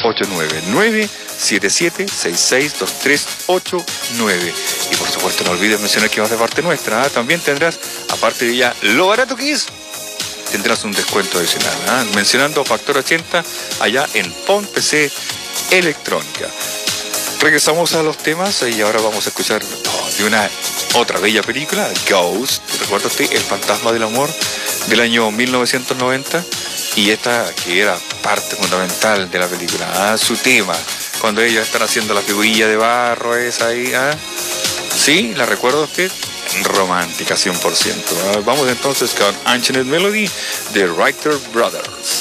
977-662389. Y por supuesto no olvides mencionar que vas de parte nuestra, ¿ah? También tendrás, aparte de ya lo barato que es, tendrás un descuento adicional, ¿ah? Mencionando Factor 80 allá en PON PC Electrónica. Regresamos a los temas y ahora vamos a escuchar de una otra bella película, Ghost. ¿Recuerda usted El fantasma del amor del año 1990? Y esta que era parte fundamental de la película, su tema, cuando ellos están haciendo la figurilla de barro esa ahí, ¿sí? ¿La recuerda usted? Romántica 100%. Vamos entonces con Ancient Melody de Writer Brothers.